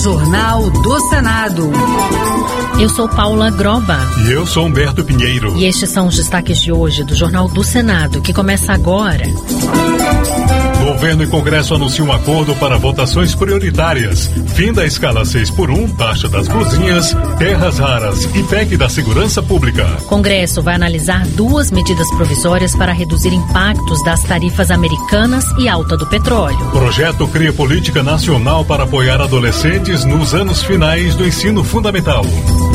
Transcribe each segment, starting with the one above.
Jornal do Senado. Eu sou Paula Groba. E eu sou Humberto Pinheiro. E estes são os destaques de hoje do Jornal do Senado, que começa agora. Governo e Congresso anunciam um acordo para votações prioritárias. Fim da escala 6x1, taxa das blusinhas, terras raras e PEC da segurança pública. Congresso vai analisar 2 medidas provisórias para reduzir impactos das tarifas americanas e alta do petróleo. Projeto cria política nacional para apoiar adolescentes nos anos finais do ensino fundamental.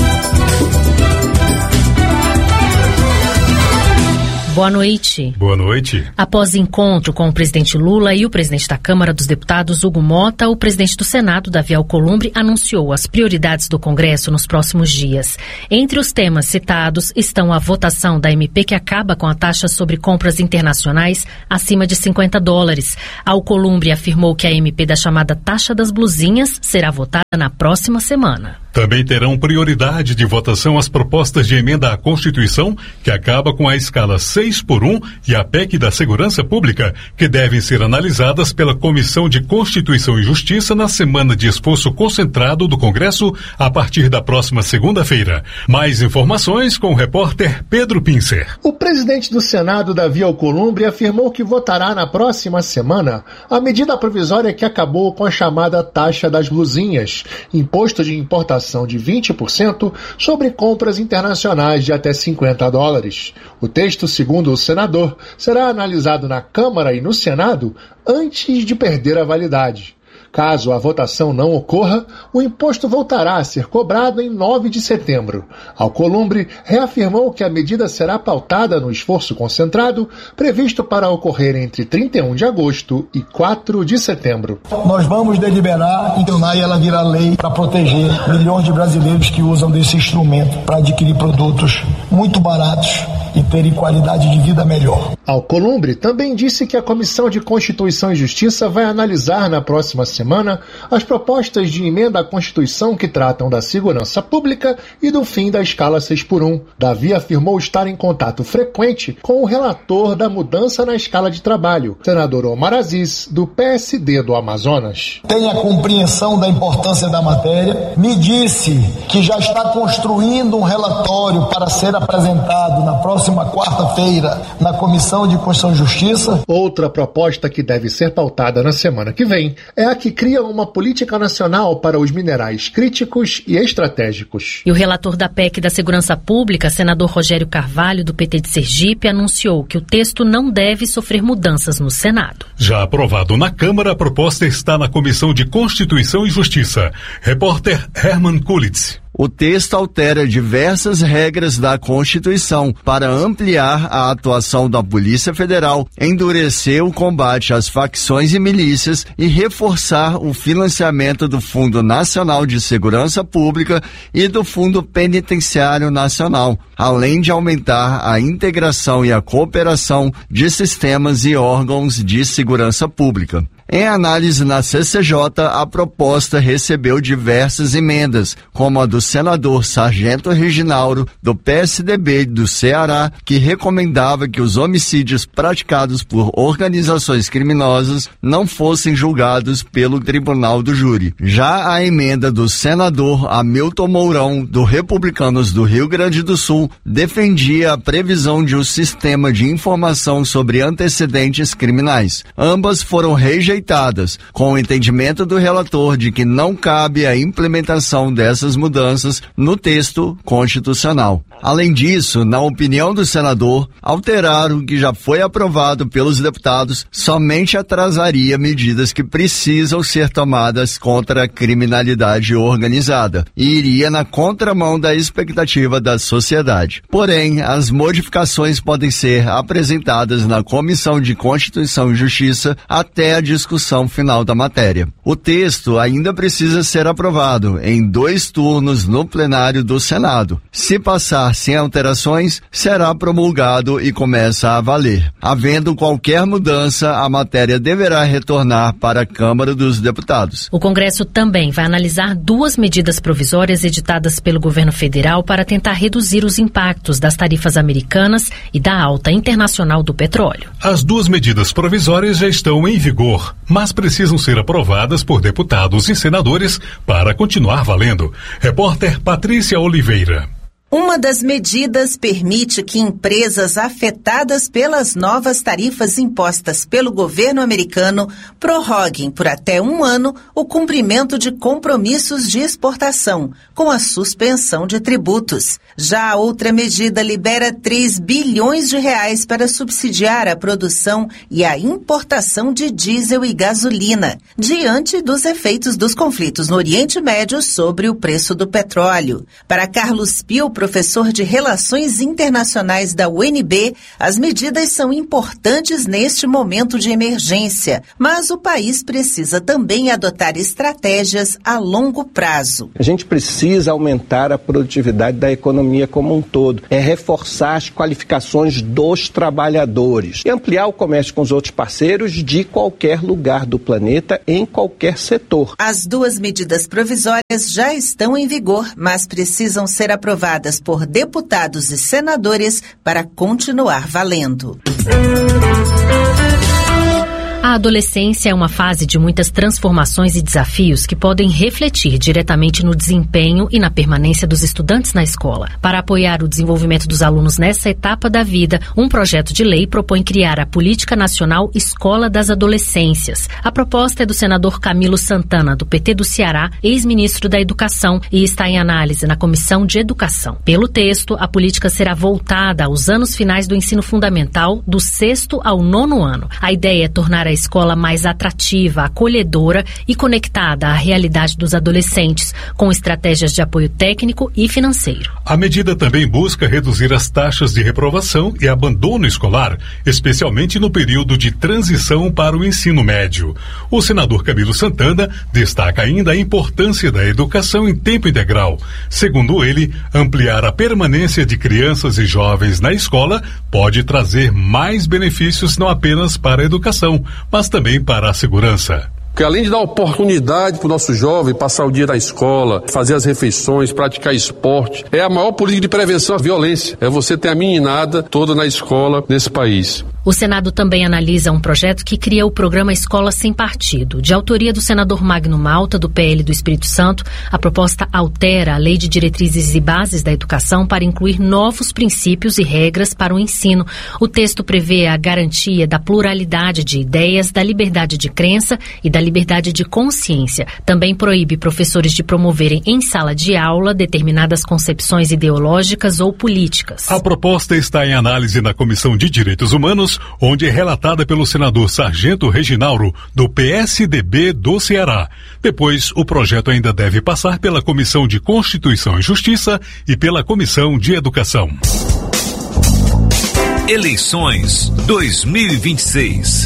Boa noite. Boa noite. Após encontro com o presidente Lula e o presidente da Câmara dos Deputados, Hugo Mota, o presidente do Senado, Davi Alcolumbre, anunciou as prioridades do Congresso nos próximos dias. Entre os temas citados estão a votação da MP que acaba com a taxa sobre compras internacionais acima de $50. Alcolumbre afirmou que a MP da chamada taxa das blusinhas será votada na próxima semana. Também terão prioridade de votação as propostas de emenda à Constituição, que acaba com a escala 6x1 e a PEC da Segurança Pública, que devem ser analisadas pela Comissão de Constituição e Justiça na semana de esforço concentrado do Congresso a partir da próxima segunda-feira. Mais informações com o repórter Pedro Pincer. O presidente do Senado, Davi Alcolumbre, afirmou que votará na próxima semana a medida provisória que acabou com a chamada taxa das blusinhas, imposto de importação de 20% sobre compras internacionais de até $50. O texto, segundo o senador, será analisado na Câmara e no Senado antes de perder a validade. Caso a votação não ocorra, o imposto voltará a ser cobrado em 9 de setembro. Alcolumbre reafirmou que a medida será pautada no esforço concentrado previsto para ocorrer entre 31 de agosto e 4 de setembro. Nós vamos deliberar, tornar e ela virar lei para proteger milhões de brasileiros que usam desse instrumento para adquirir produtos muito baratos e terem qualidade de vida melhor. Alcolumbre também disse que a Comissão de Constituição e Justiça vai analisar na próxima semana as propostas de emenda à Constituição que tratam da segurança pública e do fim da escala 6x1. Davi afirmou estar em contato frequente com o relator da mudança na escala de trabalho, senador Omar Aziz, do PSD do Amazonas. Tem a compreensão da importância da matéria, me disse que já está construindo um relatório para ser apresentado na próxima quarta-feira na Comissão de Constituição e Justiça. Outra proposta que deve ser pautada na semana que vem é a que cria uma política nacional para os minerais críticos e estratégicos. E o relator da PEC da Segurança Pública, senador Rogério Carvalho, do PT de Sergipe, anunciou que o texto não deve sofrer mudanças no Senado. Já aprovado na Câmara, a proposta está na Comissão de Constituição e Justiça. Repórter Herman Kulitz. O texto altera diversas regras da Constituição para ampliar a atuação da Polícia Federal, endurecer o combate às facções e milícias e reforçar o financiamento do Fundo Nacional de Segurança Pública e do Fundo Penitenciário Nacional, além de aumentar a integração e a cooperação de sistemas e órgãos de segurança pública. Em análise na CCJ, a proposta recebeu diversas emendas, como a do senador Sargento Reginauro, do PSDB do Ceará, que recomendava que os homicídios praticados por organizações criminosas não fossem julgados pelo Tribunal do Júri. Já a emenda do senador Hamilton Mourão, do Republicanos do Rio Grande do Sul, defendia a previsão de um sistema de informação sobre antecedentes criminais. Ambas foram rejeitadas, com o entendimento do relator de que não cabe a implementação dessas mudanças no texto constitucional. Além disso, na opinião do senador, alterar o que já foi aprovado pelos deputados somente atrasaria medidas que precisam ser tomadas contra a criminalidade organizada e iria na contramão da expectativa da sociedade. Porém, as modificações podem ser apresentadas na Comissão de Constituição e Justiça até a discussão final da matéria. O texto ainda precisa ser aprovado em 2 turnos no plenário do Senado. Se passar ficar sem alterações, será promulgado e começa a valer. Havendo qualquer mudança, a matéria deverá retornar para a Câmara dos Deputados. O Congresso também vai analisar 2 medidas provisórias editadas pelo governo federal para tentar reduzir os impactos das tarifas americanas e da alta internacional do petróleo. As 2 medidas provisórias já estão em vigor, mas precisam ser aprovadas por deputados e senadores para continuar valendo. Repórter Patrícia Oliveira. Uma das medidas permite que empresas afetadas pelas novas tarifas impostas pelo governo americano prorroguem por até 1 ano o cumprimento de compromissos de exportação, com a suspensão de tributos. Já a outra medida libera 3 bilhões de reais para subsidiar a produção e a importação de diesel e gasolina, diante dos efeitos dos conflitos no Oriente Médio sobre o preço do petróleo. Para Carlos Pio, professor de Relações Internacionais da UNB, as medidas são importantes neste momento de emergência, mas o país precisa também adotar estratégias a longo prazo. A gente precisa aumentar a produtividade da economia como um todo, reforçar as qualificações dos trabalhadores e ampliar o comércio com os outros parceiros de qualquer lugar do planeta, em qualquer setor. As 2 medidas provisórias já estão em vigor, mas precisam ser aprovadas por deputados e senadores para continuar valendo. A adolescência é uma fase de muitas transformações e desafios que podem refletir diretamente no desempenho e na permanência dos estudantes na escola. Para apoiar o desenvolvimento dos alunos nessa etapa da vida, um projeto de lei propõe criar a Política Nacional Escola das Adolescências. A proposta é do senador Camilo Santana, do PT do Ceará, ex-ministro da Educação, e está em análise na Comissão de Educação. Pelo texto, a política será voltada aos anos finais do ensino fundamental, do 6º ao 9º ano. A ideia é tornar a escola mais atrativa, acolhedora e conectada à realidade dos adolescentes, com estratégias de apoio técnico e financeiro. A medida também busca reduzir as taxas de reprovação e abandono escolar, especialmente no período de transição para o ensino médio. O senador Camilo Santana destaca ainda a importância da educação em tempo integral. Segundo ele, ampliar a permanência de crianças e jovens na escola pode trazer mais benefícios não apenas para a educação, mas também para a segurança. Porque além de dar oportunidade para o nosso jovem passar o dia na escola, fazer as refeições, praticar esporte, é a maior política de prevenção à violência. É você ter a meninada toda na escola nesse país. O Senado também analisa um projeto que cria o programa Escola Sem Partido. De autoria do senador Magno Malta, do PL do Espírito Santo, a proposta altera a Lei de Diretrizes e Bases da Educação para incluir novos princípios e regras para o ensino. O texto prevê a garantia da pluralidade de ideias, da liberdade de crença e da liberdade de consciência. Também proíbe professores de promoverem em sala de aula determinadas concepções ideológicas ou políticas. A proposta está em análise na Comissão de Direitos Humanos, onde é relatada pelo senador Sargento Reginauro, do PSDB do Ceará. Depois, o projeto ainda deve passar pela Comissão de Constituição e Justiça e pela Comissão de Educação. Eleições 2026.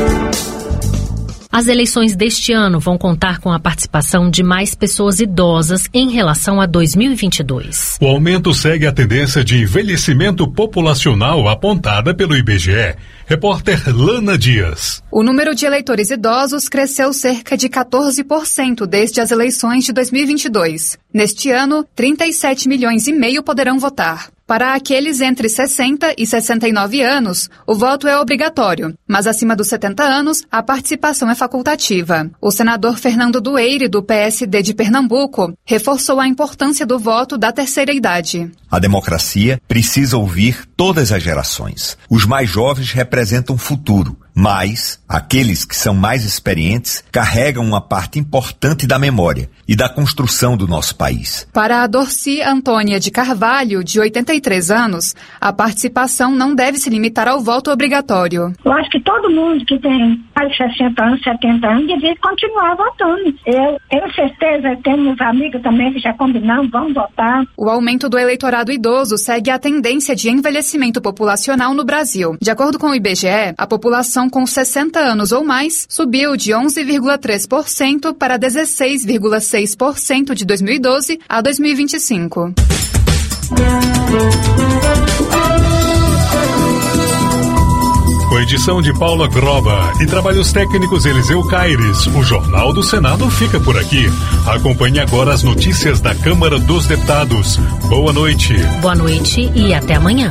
As eleições deste ano vão contar com a participação de mais pessoas idosas em relação a 2022. O aumento segue a tendência de envelhecimento populacional apontada pelo IBGE. Repórter Lana Dias. O número de eleitores idosos cresceu cerca de 14% desde as eleições de 2022. Neste ano, 37,5 milhões poderão votar. Para aqueles entre 60 e 69 anos, o voto é obrigatório, mas acima dos 70 anos, a participação é facultativa. O senador Fernando Dueire, do PSD de Pernambuco, reforçou a importância do voto da terceira idade. A democracia precisa ouvir todas as gerações. Os mais jovens representam o futuro, mas aqueles que são mais experientes carregam uma parte importante da memória e da construção do nosso país. Para a Dorci Antônia de Carvalho, de 83 anos, a participação não deve se limitar ao voto obrigatório. Eu acho que todo mundo que tem mais de 60 anos, 70 anos, devia continuar votando. Eu tenho certeza, tenho uns amigos também que já combinamos, vão votar. O aumento do eleitorado idoso segue a tendência de envelhecimento populacional no Brasil. De acordo com o IBGE, a população com 60 anos ou mais subiu de 11,3% para 16,6% de 2012 a 2025. Com edição de Paula Groba e trabalhos técnicos Eliseu Caires, o Jornal do Senado fica por aqui. Acompanhe agora as notícias da Câmara dos Deputados. Boa noite. Boa noite e até amanhã.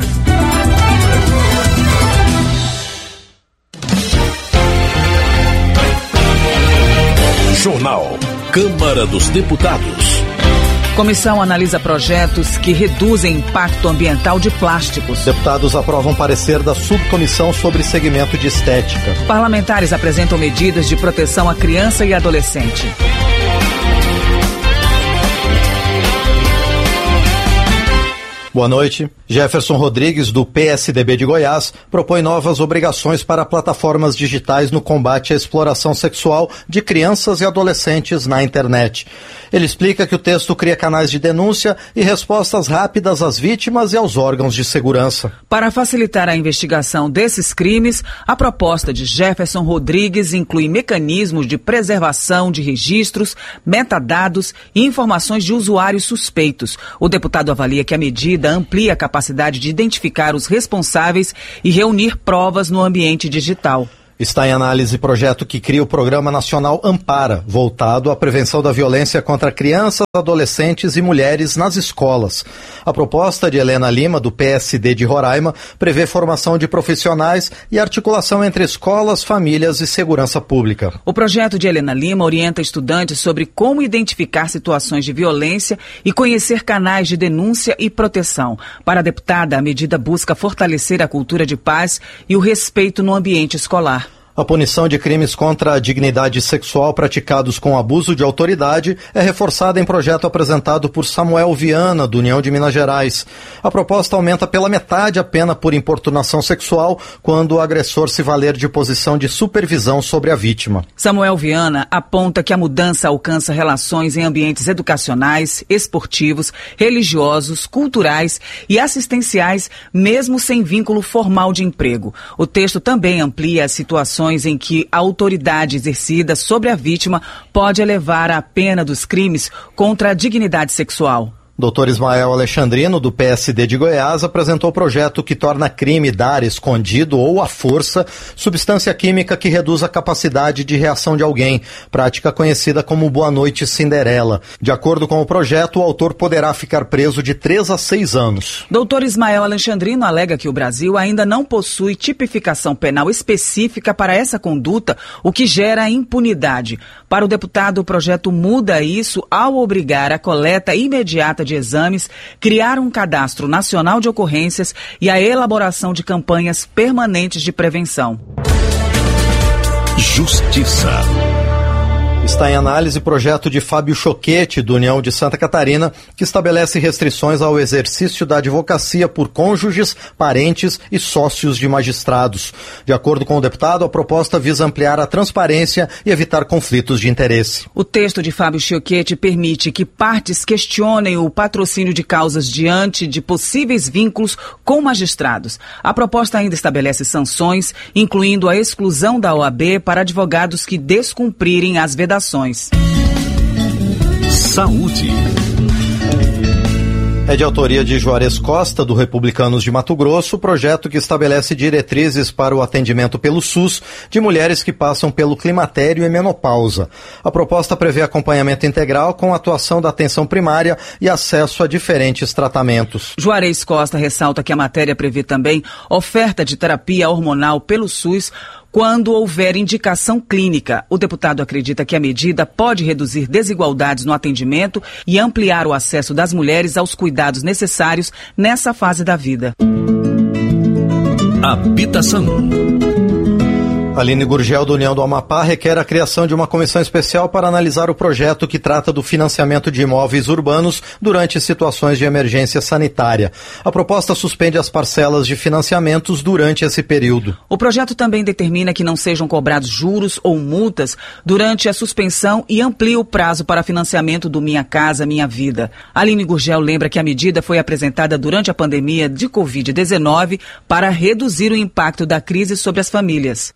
Jornal Câmara dos Deputados. Comissão analisa projetos que reduzem impacto ambiental de plásticos. Deputados aprovam parecer da subcomissão sobre segmento de estética. Parlamentares apresentam medidas de proteção à criança e adolescente. Boa noite. Jefferson Rodrigues, do PSDB de Goiás, propõe novas obrigações para plataformas digitais no combate à exploração sexual de crianças e adolescentes na internet. Ele explica que o texto cria canais de denúncia e respostas rápidas às vítimas e aos órgãos de segurança. Para facilitar a investigação desses crimes, a proposta de Jefferson Rodrigues inclui mecanismos de preservação de registros, metadados e informações de usuários suspeitos. O deputado avalia que a medida amplia a capacidade de identificar os responsáveis e reunir provas no ambiente digital. Está em análise projeto que cria o Programa Nacional Ampara, voltado à prevenção da violência contra crianças, adolescentes e mulheres nas escolas. A proposta de Helena Lima, do PSD de Roraima, prevê formação de profissionais e articulação entre escolas, famílias e segurança pública. O projeto de Helena Lima orienta estudantes sobre como identificar situações de violência e conhecer canais de denúncia e proteção. Para a deputada, a medida busca fortalecer a cultura de paz e o respeito no ambiente escolar. A punição de crimes contra a dignidade sexual praticados com abuso de autoridade é reforçada em projeto apresentado por Samuel Viana, do União de Minas Gerais. A proposta aumenta pela metade a pena por importunação sexual quando o agressor se valer de posição de supervisão sobre a vítima. Samuel Viana aponta que a mudança alcança relações em ambientes educacionais, esportivos, religiosos, culturais e assistenciais, mesmo sem vínculo formal de emprego. O texto também amplia as situações em que a autoridade exercida sobre a vítima pode elevar a pena dos crimes contra a dignidade sexual. Dr. Ismael Alexandrino, do PSD de Goiás, apresentou o projeto que torna crime dar escondido ou à força substância química que reduz a capacidade de reação de alguém, prática conhecida como Boa Noite Cinderela. De acordo com o projeto, o autor poderá ficar preso de 3 a 6 anos. Dr. Ismael Alexandrino alega que o Brasil ainda não possui tipificação penal específica para essa conduta, o que gera impunidade. Para o deputado, o projeto muda isso ao obrigar a coleta imediata de exames, criar um cadastro nacional de ocorrências e a elaboração de campanhas permanentes de prevenção. Justiça. Está em análise projeto de Fábio Choquete, do União de Santa Catarina, que estabelece restrições ao exercício da advocacia por cônjuges, parentes e sócios de magistrados. De acordo com o deputado, a proposta visa ampliar a transparência e evitar conflitos de interesse. O texto de Fábio Choquete permite que partes questionem o patrocínio de causas diante de possíveis vínculos com magistrados. A proposta ainda estabelece sanções, incluindo a exclusão da OAB para advogados que descumprirem as vedações. Saúde. É de autoria de Juarez Costa, do Republicanos de Mato Grosso, o projeto que estabelece diretrizes para o atendimento pelo SUS de mulheres que passam pelo climatério e menopausa. A proposta prevê acompanhamento integral com atuação da atenção primária e acesso a diferentes tratamentos. Juarez Costa ressalta que a matéria prevê também oferta de terapia hormonal pelo SUS quando houver indicação clínica. O deputado acredita que a medida pode reduzir desigualdades no atendimento e ampliar o acesso das mulheres aos cuidados necessários nessa fase da vida. Habitação. Aline Gurgel, do União do Amapá, requer a criação de uma comissão especial para analisar o projeto que trata do financiamento de imóveis urbanos durante situações de emergência sanitária. A proposta suspende as parcelas de financiamentos durante esse período. O projeto também determina que não sejam cobrados juros ou multas durante a suspensão e amplia o prazo para financiamento do Minha Casa Minha Vida. Aline Gurgel lembra que a medida foi apresentada durante a pandemia de Covid-19 para reduzir o impacto da crise sobre as famílias.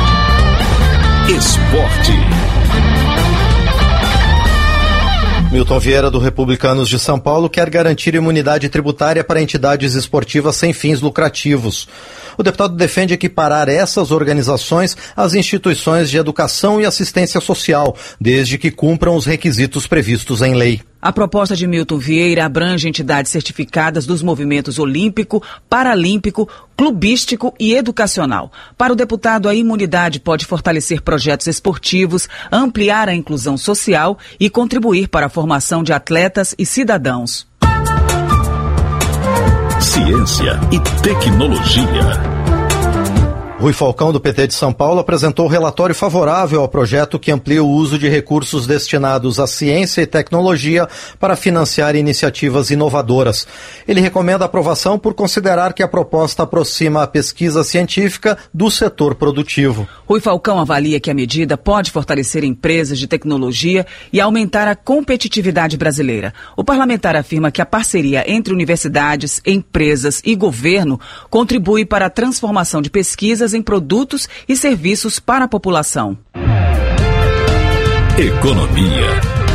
Esporte. Milton Milton Vieira, do Republicanos de São Paulo, quer garantir imunidade tributária para entidades esportivas sem fins lucrativos. O deputado defende equiparar essas organizações às instituições de educação e assistência social, desde que cumpram os requisitos previstos em lei. A proposta de Milton Vieira abrange entidades certificadas dos movimentos olímpico, paralímpico, clubístico e educacional. Para o deputado, a imunidade pode fortalecer projetos esportivos, ampliar a inclusão social e contribuir para a formação de atletas e cidadãos. Ciência e tecnologia. Rui Falcão, do PT de São Paulo, apresentou relatório favorável ao projeto que amplia o uso de recursos destinados à ciência e tecnologia para financiar iniciativas inovadoras. Ele recomenda a aprovação por considerar que a proposta aproxima a pesquisa científica do setor produtivo. Rui Falcão avalia que a medida pode fortalecer empresas de tecnologia e aumentar a competitividade brasileira. O parlamentar afirma que a parceria entre universidades, empresas e governo contribui para a transformação de pesquisas em produtos e serviços para a população. Economia.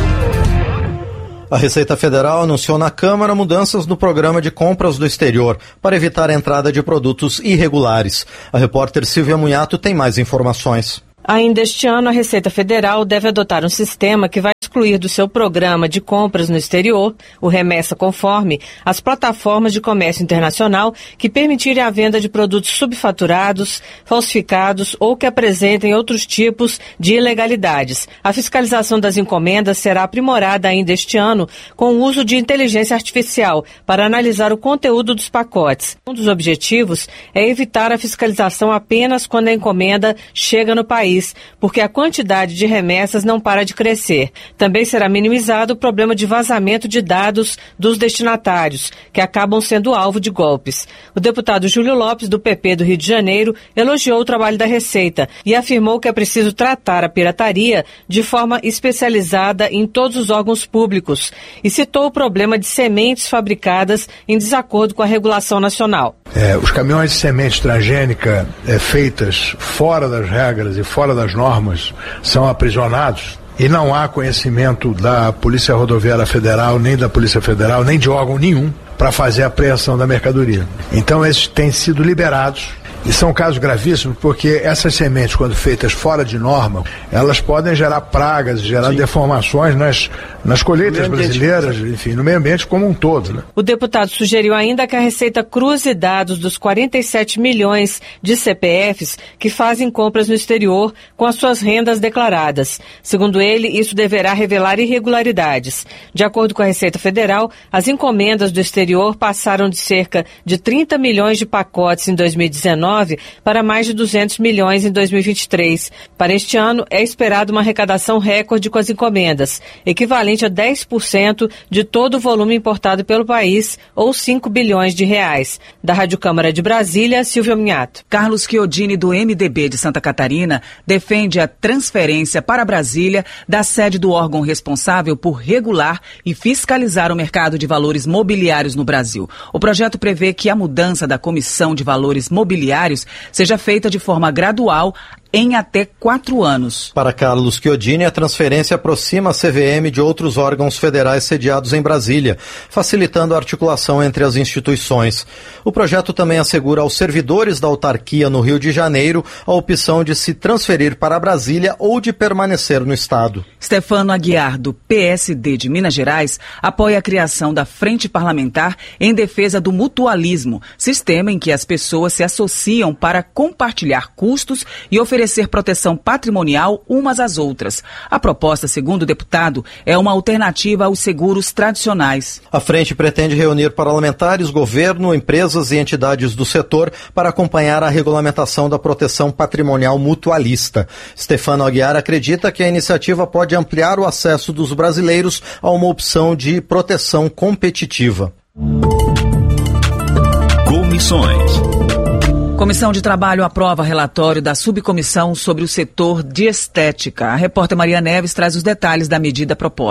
A Receita Federal anunciou na Câmara mudanças no programa de compras do exterior para evitar a entrada de produtos irregulares. A repórter Silvia Munhato tem mais informações. Ainda este ano, a Receita Federal deve adotar um sistema que vai excluir do seu programa de compras no exterior, o Remessa Conforme, as plataformas de comércio internacional que permitirem a venda de produtos subfaturados, falsificados ou que apresentem outros tipos de ilegalidades. A fiscalização das encomendas será aprimorada ainda este ano com o uso de inteligência artificial para analisar o conteúdo dos pacotes. Um dos objetivos é evitar a fiscalização apenas quando a encomenda chega no país, porque a quantidade de remessas não para de crescer. Também será minimizado o problema de vazamento de dados dos destinatários, que acabam sendo alvo de golpes. O deputado Júlio Lopes, do PP do Rio de Janeiro, elogiou o trabalho da Receita e afirmou que é preciso tratar a pirataria de forma especializada em todos os órgãos públicos e citou o problema de sementes fabricadas em desacordo com a regulação nacional. Os caminhões de semente transgênica feitas fora das regras e fora das normas são aprisionados e não há conhecimento da Polícia Rodoviária Federal, nem da Polícia Federal, nem de órgão nenhum para fazer a apreensão da mercadoria. Então esses têm sido liberados. E são casos gravíssimos porque essas sementes, quando feitas fora de norma, elas podem gerar pragas, gerar deformações nas colheitas brasileiras, enfim, no meio ambiente como um todo. Né? O deputado sugeriu ainda que a Receita cruze dados dos 47 milhões de CPFs que fazem compras no exterior com as suas rendas declaradas. Segundo ele, isso deverá revelar irregularidades. De acordo com a Receita Federal, as encomendas do exterior passaram de cerca de 30 milhões de pacotes em 2019 para mais de 200 milhões em 2023. Para este ano, é esperado uma arrecadação recorde com as encomendas, equivalente a 10% de todo o volume importado pelo país, ou 5 bilhões de reais. Da Rádio Câmara de Brasília, Silvia Minhato. Carlos Chiodini, do MDB de Santa Catarina, defende a transferência para Brasília da sede do órgão responsável por regular e fiscalizar o mercado de valores mobiliários no Brasil. O projeto prevê que a mudança da Comissão de Valores Mobiliários seja feita de forma gradual em até 4 anos. Para Carlos Chiodini, a transferência aproxima a CVM de outros órgãos federais sediados em Brasília, facilitando a articulação entre as instituições. O projeto também assegura aos servidores da autarquia no Rio de Janeiro a opção de se transferir para Brasília ou de permanecer no estado. Stefano Aguiar, do PSD de Minas Gerais, apoia a criação da Frente Parlamentar em defesa do mutualismo, sistema em que as pessoas se associam para compartilhar custos e oferecer proteção patrimonial umas às outras. A proposta, segundo o deputado, é uma alternativa aos seguros tradicionais. A frente pretende reunir parlamentares, governo, empresas e entidades do setor para acompanhar a regulamentação da proteção patrimonial mutualista. Stefano Aguiar acredita que a iniciativa pode ampliar o acesso dos brasileiros a uma opção de proteção competitiva. Comissões. Comissão de Trabalho aprova relatório da subcomissão sobre o setor de estética. A repórter Maria Neves traz os detalhes da medida proposta.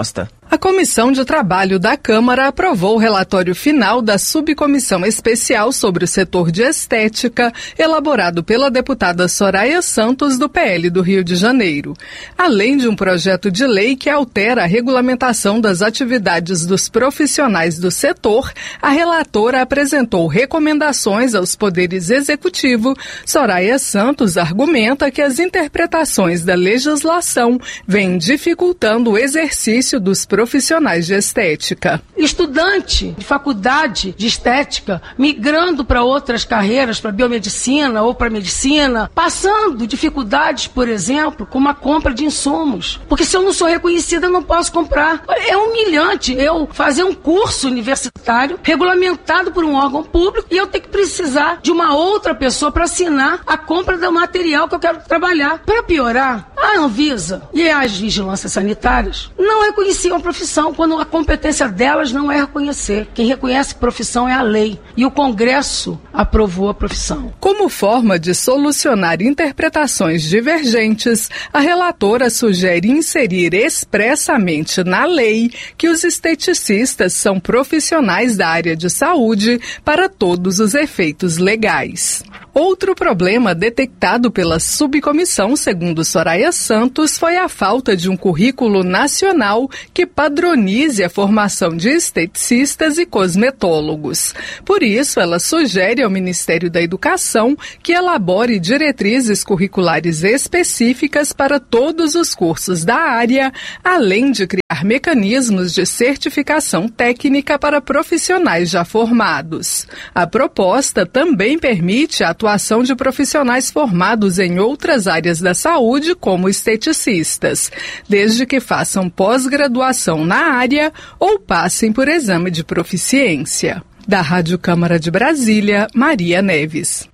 A Comissão de Trabalho da Câmara aprovou o relatório final da Subcomissão Especial sobre o Setor de Estética, elaborado pela deputada Soraya Santos, do PL do Rio de Janeiro. Além de um projeto de lei que altera a regulamentação das atividades dos profissionais do setor, a relatora apresentou recomendações aos poderes executivo. Soraya Santos argumenta que as interpretações da legislação vêm dificultando o exercício dos profissionais de estética. Estudante de faculdade de estética, migrando para outras carreiras, para biomedicina ou para medicina, passando dificuldades, por exemplo, com uma compra de insumos. Porque se eu não sou reconhecida, eu não posso comprar. É humilhante eu fazer um curso universitário regulamentado por um órgão público e eu ter que precisar de uma outra pessoa para assinar a compra do material que eu quero trabalhar. Para piorar, a Anvisa e as vigilâncias sanitárias não reconheciam a profissão, quando a competência delas não é reconhecer. Quem reconhece profissão é a lei. E o Congresso aprovou a profissão. Como forma de solucionar interpretações divergentes, a relatora sugere inserir expressamente na lei que os esteticistas são profissionais da área de saúde para todos os efeitos legais. Outro problema detectado pela subcomissão, segundo Soraya Santos, foi a falta de um currículo nacional que padronize a formação de esteticistas e cosmetólogos. Por isso, ela sugere ao Ministério da Educação que elabore diretrizes curriculares específicas para todos os cursos da área, além de criar mecanismos de certificação técnica para profissionais já formados. A proposta também permite a atuação de profissionais formados em outras áreas da saúde, como esteticistas, desde que façam pós-graduação na área ou passem por exame de proficiência. Da Rádio Câmara de Brasília, Maria Neves.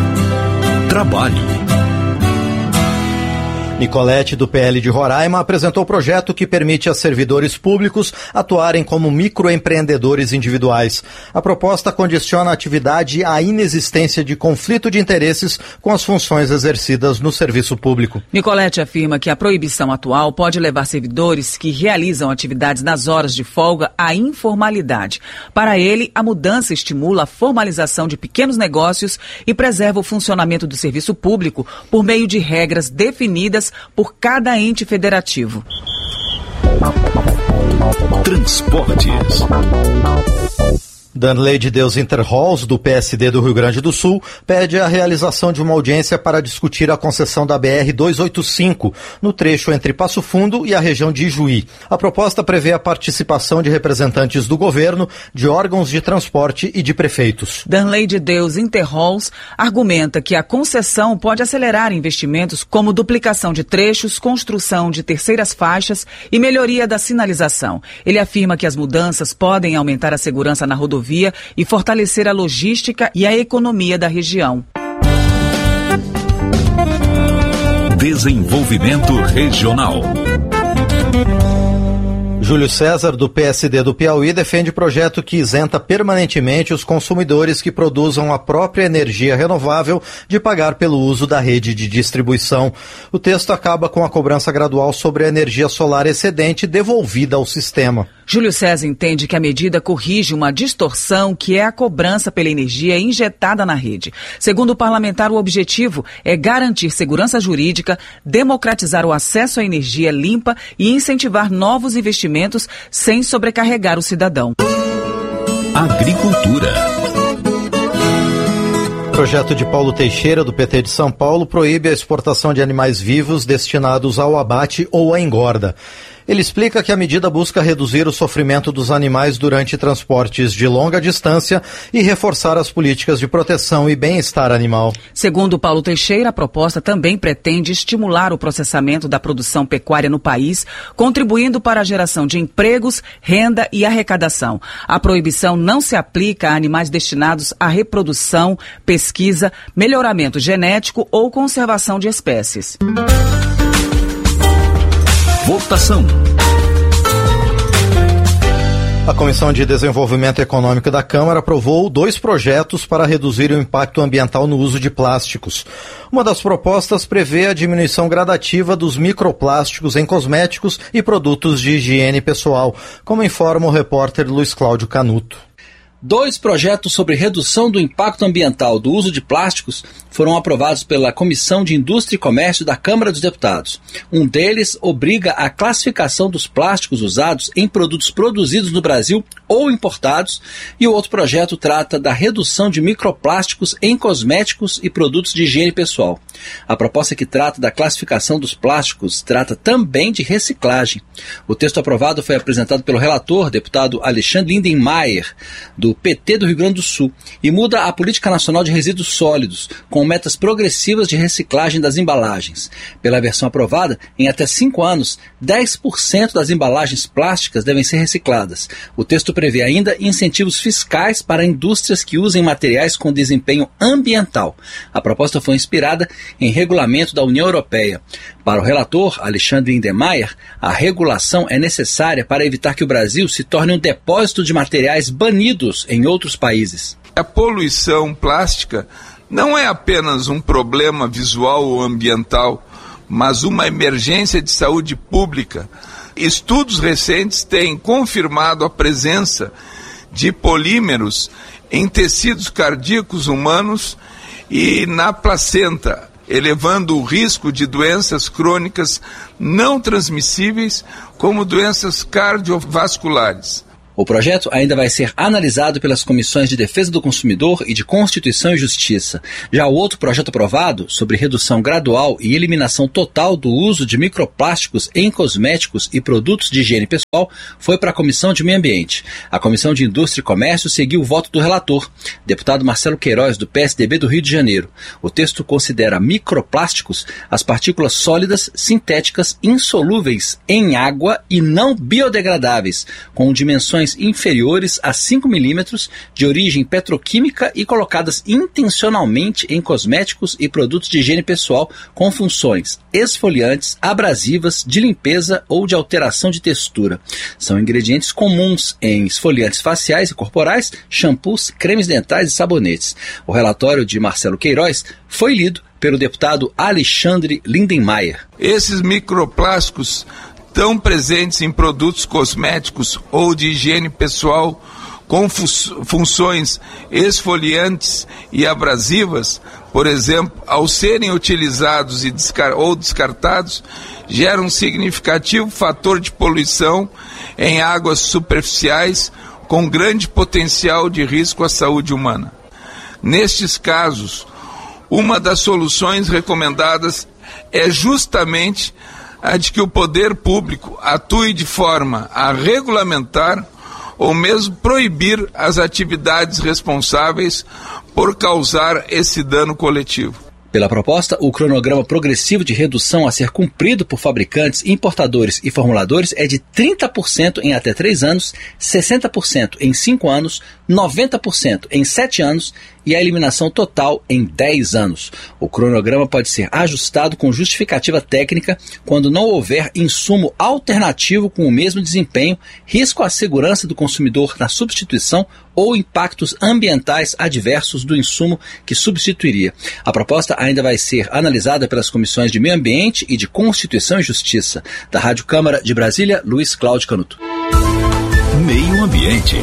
Trabalho. Nicolete, do PL de Roraima, apresentou o projeto que permite a servidores públicos atuarem como microempreendedores individuais. A proposta condiciona a atividade à inexistência de conflito de interesses com as funções exercidas no serviço público. Nicolete afirma que a proibição atual pode levar servidores que realizam atividades nas horas de folga à informalidade. Para ele, a mudança estimula a formalização de pequenos negócios e preserva o funcionamento do serviço público por meio de regras definidas por cada ente federativo. Transportes. Danley de Deus Interhalls, do PSD do Rio Grande do Sul, pede a realização de uma audiência para discutir a concessão da BR-285, no trecho entre Passo Fundo e a região de Ijuí. A proposta prevê a participação de representantes do governo, de órgãos de transporte e de prefeitos. Danley de Deus Interhalls argumenta que a concessão pode acelerar investimentos como duplicação de trechos, construção de terceiras faixas e melhoria da sinalização. Ele afirma que as mudanças podem aumentar a segurança na rodovia e fortalecer a logística e a economia da região. Desenvolvimento regional. Júlio César, do PSD do Piauí, defende projeto que isenta permanentemente os consumidores que produzam a própria energia renovável de pagar pelo uso da rede de distribuição. O texto acaba com a cobrança gradual sobre a energia solar excedente devolvida ao sistema. Júlio César entende que a medida corrige uma distorção que é a cobrança pela energia injetada na rede. Segundo o parlamentar, o objetivo é garantir segurança jurídica, democratizar o acesso à energia limpa e incentivar novos investimentos sem sobrecarregar o cidadão. Agricultura. O projeto de Paulo Teixeira, do PT de São Paulo, proíbe a exportação de animais vivos destinados ao abate ou à engorda. Ele explica que a medida busca reduzir o sofrimento dos animais durante transportes de longa distância e reforçar as políticas de proteção e bem-estar animal. Segundo Paulo Teixeira, a proposta também pretende estimular o processamento da produção pecuária no país, contribuindo para a geração de empregos, renda e arrecadação. A proibição não se aplica a animais destinados à reprodução, pesquisa, melhoramento genético ou conservação de espécies. Votação. A Comissão de Desenvolvimento Econômico da Câmara aprovou 2 projetos para reduzir o impacto ambiental no uso de plásticos. Uma das propostas prevê a diminuição gradativa dos microplásticos em cosméticos e produtos de higiene pessoal, como informa o repórter Luiz Cláudio Canuto. 2 projetos sobre redução do impacto ambiental do uso de plásticos foram aprovados pela Comissão de Indústria e Comércio da Câmara dos Deputados. Um deles obriga a classificação dos plásticos usados em produtos produzidos no Brasil ou importados, e o outro projeto trata da redução de microplásticos em cosméticos e produtos de higiene pessoal. A proposta que trata da classificação dos plásticos trata também de reciclagem. O texto aprovado foi apresentado pelo relator, deputado Alexandre Lindenmayer, do PT do Rio Grande do Sul, e muda a Política Nacional de Resíduos Sólidos, com metas progressivas de reciclagem das embalagens. Pela versão aprovada, em até 5 anos, 10% das embalagens plásticas devem ser recicladas. O texto prevê ainda incentivos fiscais para indústrias que usem materiais com desempenho ambiental. A proposta foi inspirada em regulamento da União Europeia. Para o relator, Alexandre Lindenmayer, a regulação é necessária para evitar que o Brasil se torne um depósito de materiais banidos em outros países. A poluição plástica não é apenas um problema visual ou ambiental, mas uma emergência de saúde pública. Estudos recentes têm confirmado a presença de polímeros em tecidos cardíacos humanos e na placenta, elevando o risco de doenças crônicas não transmissíveis, como doenças cardiovasculares. O projeto ainda vai ser analisado pelas comissões de Defesa do Consumidor e de Constituição e Justiça. Já o outro projeto aprovado, sobre redução gradual e eliminação total do uso de microplásticos em cosméticos e produtos de higiene pessoal, foi para a Comissão de Meio Ambiente. A Comissão de Indústria e Comércio seguiu o voto do relator, deputado Marcelo Queiroz, do PSDB do Rio de Janeiro. O texto considera microplásticos as partículas sólidas, sintéticas, insolúveis em água e não biodegradáveis, com dimensões inferiores a 5 milímetros, de origem petroquímica e colocadas intencionalmente em cosméticos e produtos de higiene pessoal com funções esfoliantes, abrasivas, de limpeza ou de alteração de textura. São ingredientes comuns em esfoliantes faciais e corporais, shampoos, cremes dentais e sabonetes. O relatório de Marcelo Queiroz foi lido pelo deputado Alexandre Lindenmayer. Esses microplásticos tão presentes em produtos cosméticos ou de higiene pessoal com funções esfoliantes e abrasivas, por exemplo, ao serem utilizados ou descartados, geram um significativo fator de poluição em águas superficiais com grande potencial de risco à saúde humana. Nestes casos, uma das soluções recomendadas é justamente a de que o poder público atue de forma a regulamentar ou mesmo proibir as atividades responsáveis por causar esse dano coletivo. Pela proposta, o cronograma progressivo de redução a ser cumprido por fabricantes, importadores e formuladores é de 30% em até 3 anos, 60% em 5 anos, 90% em 7 anos e a eliminação total em 10 anos. O cronograma pode ser ajustado com justificativa técnica quando não houver insumo alternativo com o mesmo desempenho, risco à segurança do consumidor na substituição ou impactos ambientais adversos do insumo que substituiria. A proposta ainda vai ser analisada pelas comissões de Meio Ambiente e de Constituição e Justiça. Da Rádio Câmara de Brasília, Luiz Cláudio Canuto. Meio Ambiente.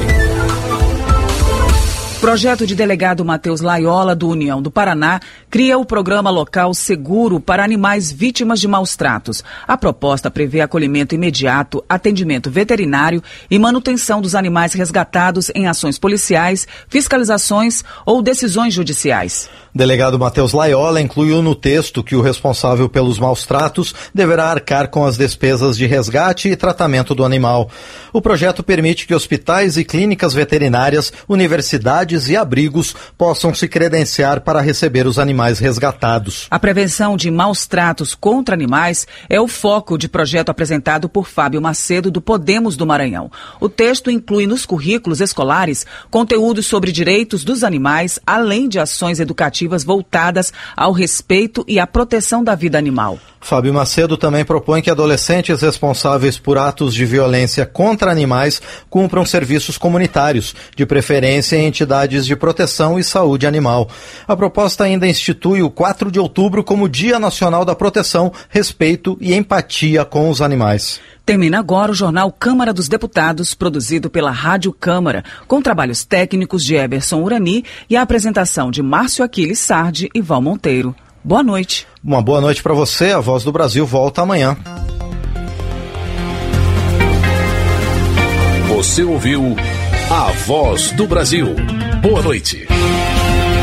Projeto de delegado Matheus Laiola, do União do Paraná, cria o programa local seguro para animais vítimas de maus tratos. A proposta prevê acolhimento imediato, atendimento veterinário e manutenção dos animais resgatados em ações policiais, fiscalizações ou decisões judiciais. Delegado Matheus Laiola incluiu no texto que o responsável pelos maus tratos deverá arcar com as despesas de resgate e tratamento do animal. O projeto permite que hospitais e clínicas veterinárias, universidades e abrigos possam se credenciar para receber os animais resgatados. A prevenção de maus tratos contra animais é o foco de projeto apresentado por Fábio Macedo, do Podemos do Maranhão. O texto inclui nos currículos escolares conteúdos sobre direitos dos animais, além de ações educativas voltadas ao respeito e à proteção da vida animal. Fábio Macedo também propõe que adolescentes responsáveis por atos de violência contra animais cumpram serviços comunitários, de preferência em entidades de proteção e saúde animal. A proposta ainda institui o 4 de outubro como Dia Nacional da Proteção, Respeito e Empatia com os Animais. Termina agora o jornal Câmara dos Deputados, produzido pela Rádio Câmara, com trabalhos técnicos de Eberson Urani e a apresentação de Márcio Aquiles Sardi e Val Monteiro. Boa noite. Uma boa noite para você. A Voz do Brasil volta amanhã. Você ouviu A Voz do Brasil. Boa noite.